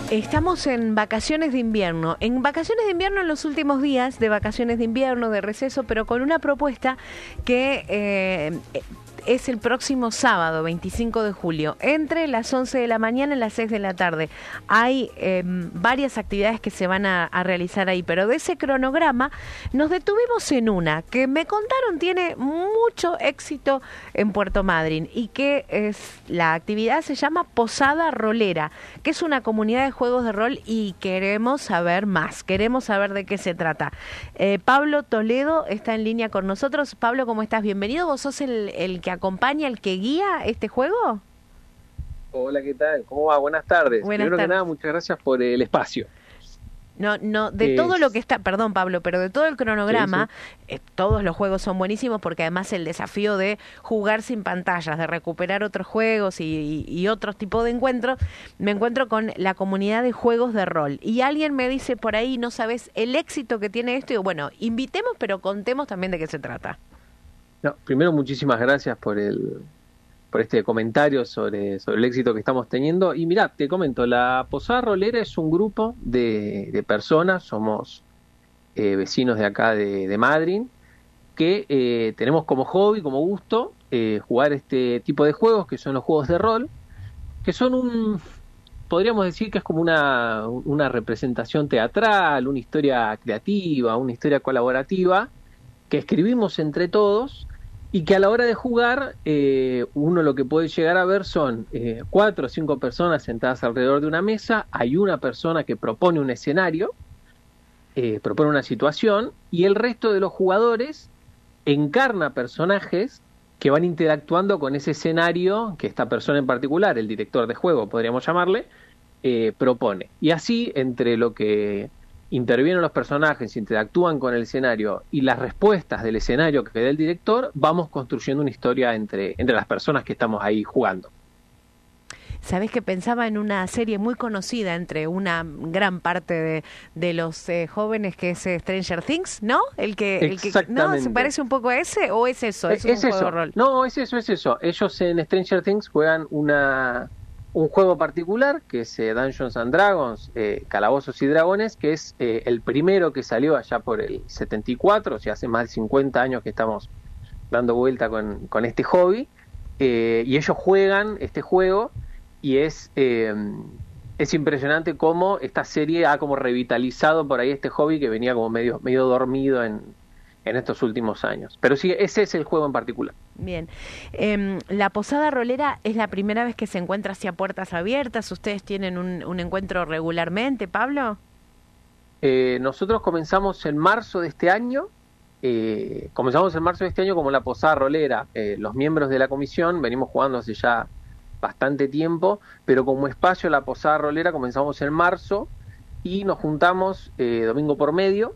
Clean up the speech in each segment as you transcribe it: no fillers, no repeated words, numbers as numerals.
Estamos en vacaciones de invierno. En vacaciones de invierno en los últimos días de vacaciones de invierno, de receso, pero con una propuesta que es el próximo sábado, 25 de julio, entre las 11 de la mañana y las 6 de la tarde. Hay varias actividades que se van a realizar ahí, pero de ese cronograma nos detuvimos en una que me contaron tiene mucho éxito en Puerto Madryn y que la actividad se llama Posada Rolera, que es una comunidad de juegos de rol y queremos saber más, queremos saber de qué se trata. Pablo Toledo está en línea con nosotros. Pablo, ¿cómo estás? Bienvenido. ¿Vos sos el que acompaña, el que guía este juego? Hola, ¿qué tal? ¿Cómo va? Buenas tardes. Primero que nada, muchas gracias por el espacio. Todo lo que está, perdón Pablo, pero de todo el cronograma, sí. Todos los juegos son buenísimos porque además el desafío de jugar sin pantallas, de recuperar otros juegos y otros tipos de encuentros, me encuentro con la comunidad de juegos de rol. Y alguien me dice por ahí, no sabes el éxito que tiene esto, y bueno, invitemos, pero contemos también de qué se trata. No, primero, muchísimas gracias por este comentario sobre el éxito que estamos teniendo. Y mirá, te comento, la Posada Rolera es un grupo de personas, somos vecinos de acá de Madryn, que tenemos como hobby, como gusto, jugar este tipo de juegos, que son los juegos de rol, que son podríamos decir que es como una representación teatral, una historia creativa, una historia colaborativa, que escribimos entre todos y que a la hora de jugar uno lo que puede llegar a ver son 4 o 5 personas sentadas alrededor de una mesa, hay una persona que propone un escenario, propone una situación, y el resto de los jugadores encarna personajes que van interactuando con ese escenario que esta persona en particular, el director de juego podríamos llamarle, propone. Y así, entre lo que intervienen los personajes, interactúan con el escenario y las respuestas del escenario que da el director, vamos construyendo una historia entre las personas que estamos ahí jugando. Sabés que pensaba en una serie muy conocida entre una gran parte de los jóvenes, que es Stranger Things, ¿no? ¿No? ¿Se parece un poco a ese o es eso? ¿Es un juego de rol? No, es eso. Ellos en Stranger Things juegan un juego particular que es Dungeons and Dragons, Calabozos y Dragones, que es el primero que salió allá por el 74, o sea, hace más de 50 años que estamos dando vuelta con este hobby, y ellos juegan este juego, y es impresionante cómo esta serie ha como revitalizado por ahí este hobby que venía como medio dormido en estos últimos años. Pero sí, ese es el juego en particular. Bien. La Posada Rolera es la primera vez que se encuentra hacia puertas abiertas. ¿Ustedes tienen un encuentro regularmente, Pablo? Nosotros comenzamos en marzo de este año. Como la Posada Rolera. Los miembros de la comisión venimos jugando hace ya bastante tiempo, pero como espacio la Posada Rolera comenzamos en marzo y nos juntamos domingo por medio.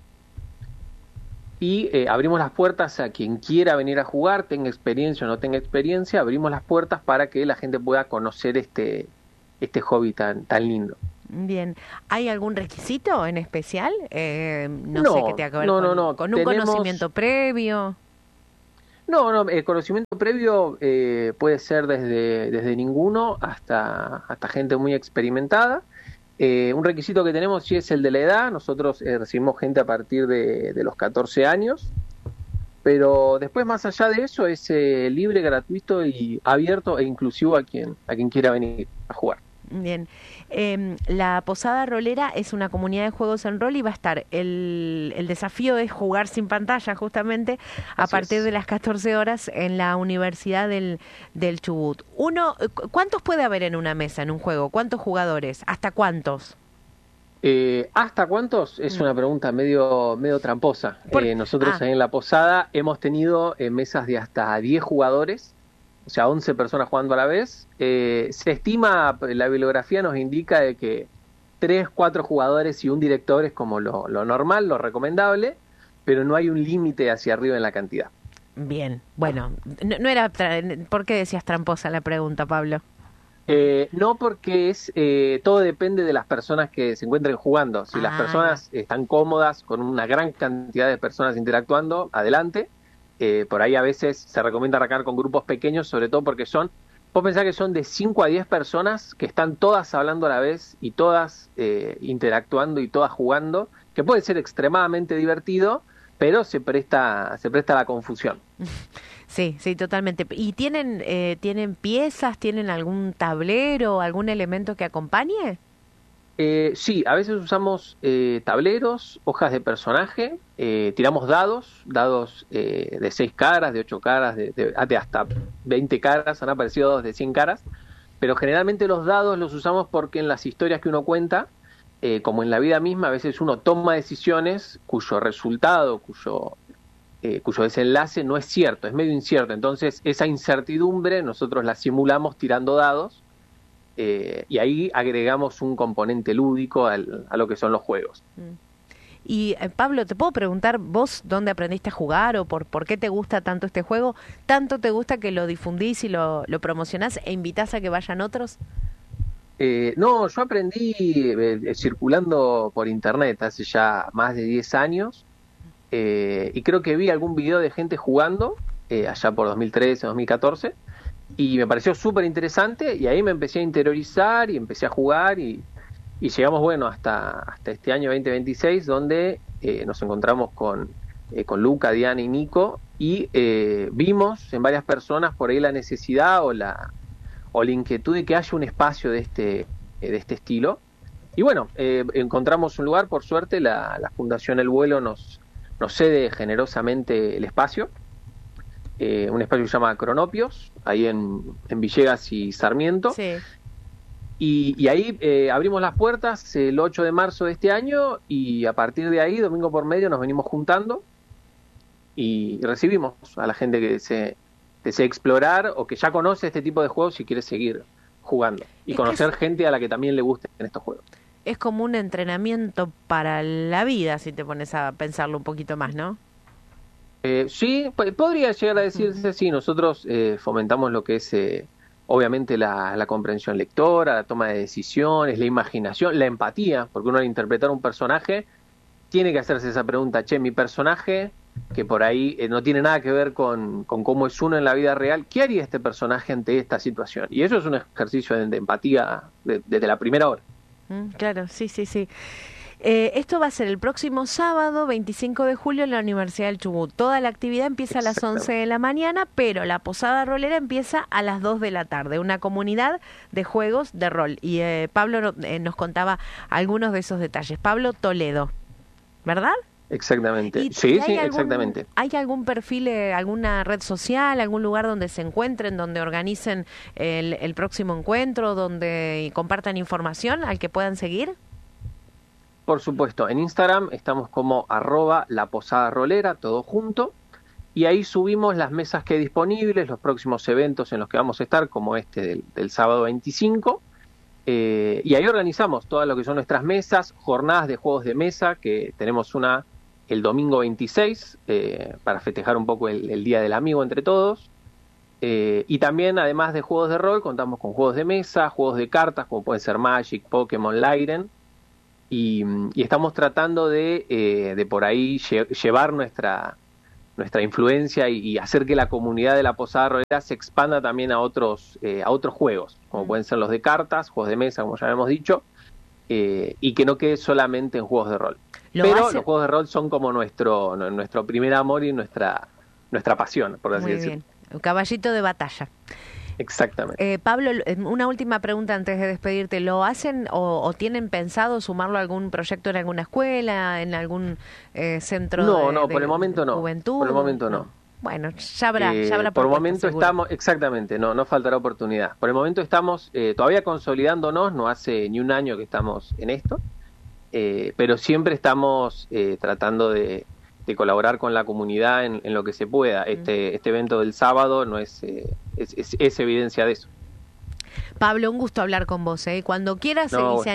Y abrimos las puertas a quien quiera venir a jugar, tenga experiencia o no tenga experiencia, abrimos las puertas para que la gente pueda conocer este hobby tan lindo. Bien. ¿Hay algún requisito en especial? No sé qué te haga ver con un conocimiento previo. No, el conocimiento previo puede ser desde ninguno hasta gente muy experimentada. Un requisito que tenemos sí es el de la edad. Nosotros recibimos gente a partir de los 14 años, pero después, más allá de eso, es libre, gratuito y abierto e inclusivo a quien quiera venir a jugar. Bien. La Posada Rolera es una comunidad de juegos en rol y va a estar el desafío es jugar sin pantalla, justamente a partir de las 14 horas en la Universidad del Chubut. ¿Cuántos puede haber en una mesa, en un juego? ¿Cuántos jugadores? ¿Hasta cuántos? ¿Hasta cuántos? Es una pregunta medio tramposa. Nosotros ahí en la Posada hemos tenido mesas de hasta 10 jugadores, o sea, 11 personas jugando a la vez. Se estima, la bibliografía nos indica de que 3, 4 jugadores y un director es como lo normal, lo recomendable, pero no hay un límite hacia arriba en la cantidad. Bien, bueno, no era ¿por qué decías tramposa la pregunta, Pablo? No, porque todo depende de las personas que se encuentren jugando. Si las personas están cómodas con una gran cantidad de personas interactuando, adelante. Por ahí a veces se recomienda arrancar con grupos pequeños, sobre todo porque son Vos pensás que son de 5 a 10 personas que están todas hablando a la vez y todas interactuando y todas jugando, que puede ser extremadamente divertido, pero se presta a la confusión. Sí, sí, totalmente. ¿Y tienen piezas, tienen algún tablero, algún elemento que acompañe? Sí, a veces usamos tableros, hojas de personaje, tiramos dados de 6 caras, de 8 caras, de hasta 20 caras, han aparecido dados de 100 caras, pero generalmente los dados los usamos porque en las historias que uno cuenta, como en la vida misma, a veces uno toma decisiones cuyo resultado, cuyo desenlace no es cierto, es medio incierto. Entonces esa incertidumbre nosotros la simulamos tirando dados, y ahí agregamos un componente lúdico a lo que son los juegos. Y Pablo, ¿te puedo preguntar vos dónde aprendiste a jugar o por qué te gusta tanto este juego? ¿Tanto te gusta que lo difundís y lo promocionás e invitás a que vayan otros? No, yo aprendí circulando por internet hace ya más de 10 años, y creo que vi algún video de gente jugando allá por 2013, 2014, y me pareció súper interesante, y ahí me empecé a interiorizar y empecé a jugar, y llegamos, bueno, hasta este año 2026, donde nos encontramos con Luca, Diana y Nico, y vimos en varias personas por ahí la necesidad o la inquietud de que haya un espacio de este estilo. Y bueno, encontramos un lugar, por suerte, la Fundación El Vuelo nos cede generosamente el espacio, un espacio que se llama Cronopios, ahí en Villegas y Sarmiento. Sí. Y ahí abrimos las puertas el 8 de marzo de este año, y a partir de ahí, domingo por medio, nos venimos juntando y recibimos a la gente que desea explorar o que ya conoce este tipo de juegos y quiere seguir jugando. Y conocer gente a la que también le gusten estos juegos. Es como un entrenamiento para la vida, si te pones a pensarlo un poquito más, ¿no? Sí, podría llegar a decirse, sí. Nosotros fomentamos lo que es, obviamente, la comprensión lectora, la toma de decisiones, la imaginación, la empatía, porque uno al interpretar un personaje tiene que hacerse esa pregunta: che, mi personaje, que por ahí no tiene nada que ver con cómo es uno en la vida real, ¿qué haría este personaje ante esta situación? Y eso es un ejercicio de empatía desde la primera hora. Claro, sí, sí, sí. Esto va a ser el próximo sábado, 25 de julio, en la Universidad del Chubut. Toda la actividad empieza a las 11 de la mañana, pero la posada rolera empieza a las 2 de la tarde. Una comunidad de juegos de rol. Y Pablo nos contaba algunos de esos detalles. Pablo Toledo, ¿verdad? Exactamente. Sí, exactamente. ¿Hay algún perfil, alguna red social, algún lugar donde se encuentren, donde organicen el próximo encuentro, donde compartan información al que puedan seguir? Por supuesto, en Instagram estamos como @laposadarolera, todo junto, y ahí subimos las mesas que hay disponibles, los próximos eventos en los que vamos a estar, como este del sábado 25, y ahí organizamos todo lo que son nuestras mesas, jornadas de juegos de mesa, que tenemos una el domingo 26, para festejar un poco el Día del Amigo entre todos, y también, además de juegos de rol, contamos con juegos de mesa, juegos de cartas, como pueden ser Magic, Pokémon, Lyren, y estamos tratando de por ahí llevar nuestra influencia y hacer que la comunidad de la Posada Rolera se expanda también a otros juegos, como pueden ser los de cartas, juegos de mesa, como ya hemos dicho, y que no quede solamente en juegos de rol. Pero los juegos de rol son como nuestro primer amor y nuestra pasión, por así decirlo. Muy bien, un caballito de batalla. Exactamente. Pablo, una última pregunta antes de despedirte. ¿Lo hacen o tienen pensado sumarlo a algún proyecto en alguna escuela, en algún centro de por el momento no. Juventud? Por el momento no. Bueno, ya habrá por el momento seguro. Estamos, exactamente, no faltará oportunidad. Por el momento estamos todavía consolidándonos, no hace ni un año que estamos en esto, pero siempre estamos tratando de colaborar con la comunidad en lo que se pueda. Este evento del sábado no es evidencia de eso. Pablo, un gusto hablar con vos. Cuando quieras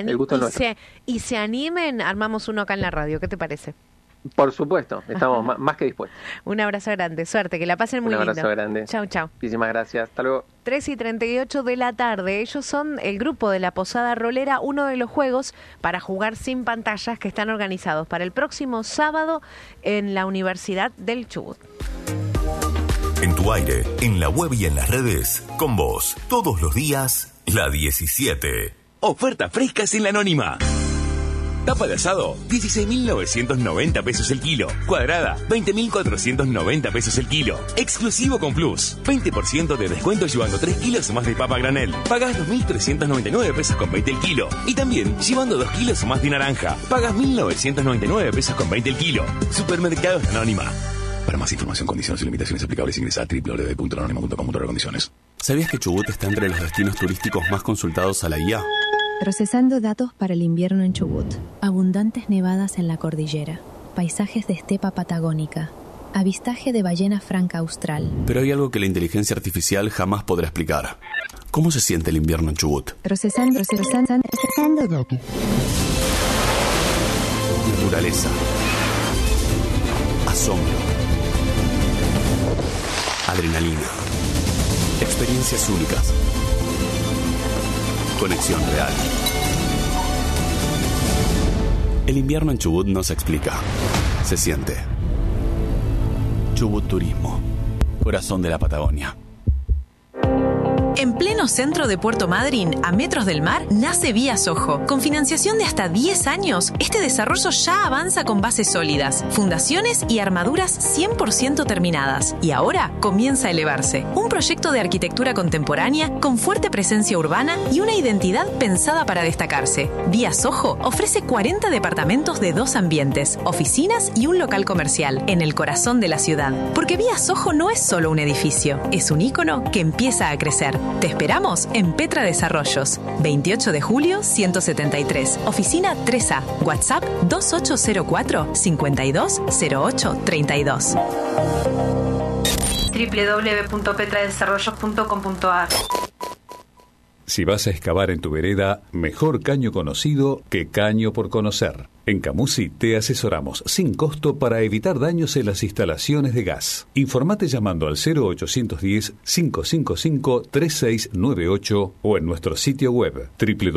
y se animen, armamos uno acá en la radio. ¿Qué te parece? Por supuesto, estamos más que dispuestos. Un abrazo grande, suerte, que la pasen muy lindo. Un abrazo grande. Chau, chau. Muchísimas gracias, hasta luego. 3:38 de la tarde. Ellos son el grupo de la Posada Rolera, uno de los juegos para jugar sin pantallas que están organizados para el próximo sábado en la Universidad del Chubut. En tu aire, en la web y en las redes, con vos, todos los días, la 17. Ofertas frescas en La Anónima. Tapa de asado, 16.990 pesos el kilo. Cuadrada, 20.490 pesos el kilo. Exclusivo con Plus. 20% de descuento llevando 3 kilos más de papa granel. Pagás 2.399 pesos con 20 el kilo. Y también llevando 2 kilos más de naranja. Pagás 1.999 pesos con 20 el kilo. Supermercados La Anónima. Para más información, condiciones y limitaciones aplicables, ingresa a www.lanonima.com.ar. ¿Sabías que Chubut está entre los destinos turísticos más consultados a la guía? Procesando datos para el invierno en Chubut. Abundantes nevadas en la cordillera. Paisajes de estepa patagónica. Avistaje de ballena franca austral. Pero hay algo que la inteligencia artificial jamás podrá explicar. ¿Cómo se siente el invierno en Chubut? Procesando datos. Naturaleza. Asombro. Adrenalina. Experiencias únicas. Conexión real. El invierno en Chubut no se explica, se siente. Chubut Turismo, corazón de la Patagonia. En pleno centro de Puerto Madryn, a metros del mar, nace Vía Sojo. Con financiación de hasta 10 años, este desarrollo ya avanza con bases sólidas, fundaciones y armaduras 100% terminadas. Y ahora comienza a elevarse. Un proyecto de arquitectura contemporánea con fuerte presencia urbana y una identidad pensada para destacarse. Vía Sojo ofrece 40 departamentos de 2 ambientes, oficinas y un local comercial en el corazón de la ciudad. Porque Vía Sojo no es solo un edificio, es un ícono que empieza a crecer. Te esperamos en Petra Desarrollos, 28 de julio 173, oficina 3A, WhatsApp 2804-520832. www.petradesarrollos.com.ar. Si vas a excavar en tu vereda, mejor caño conocido que caño por conocer. En Camusi te asesoramos sin costo para evitar daños en las instalaciones de gas. Informate llamando al 0810-555-3698 o en nuestro sitio web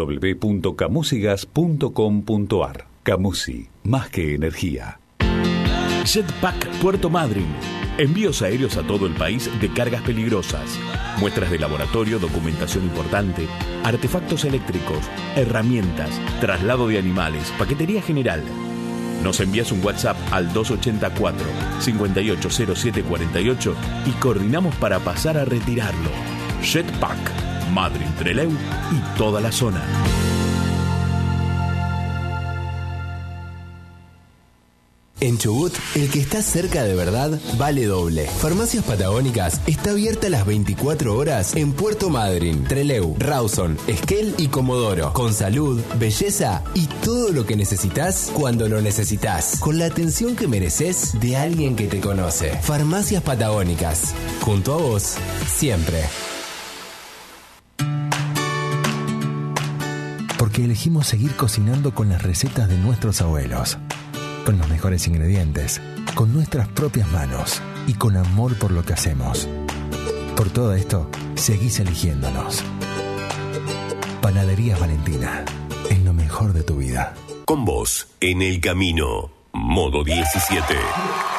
www.camusigas.com.ar. Camusi, más que energía. Jetpack Puerto Madryn. Envíos aéreos a todo el país de cargas peligrosas. Muestras de laboratorio, documentación importante, artefactos eléctricos, herramientas, traslado de animales, paquetería general. Nos envías un WhatsApp al 284-580748 y coordinamos para pasar a retirarlo. Jetpack, Madryn, Trelew y toda la zona. En Chubut, el que está cerca de verdad vale doble. Farmacias Patagónicas está abierta las 24 horas en Puerto Madryn, Trelew, Rawson, Esquel y Comodoro. Con salud, belleza y todo lo que necesitas cuando lo necesitas. Con la atención que mereces de alguien que te conoce. Farmacias Patagónicas. Junto a vos, siempre. Porque elegimos seguir cocinando con las recetas de nuestros abuelos. Con los mejores ingredientes, con nuestras propias manos y con amor por lo que hacemos. Por todo esto, seguís eligiéndonos. Panaderías Valentina, es lo mejor de tu vida. Con vos, en el camino, modo 17.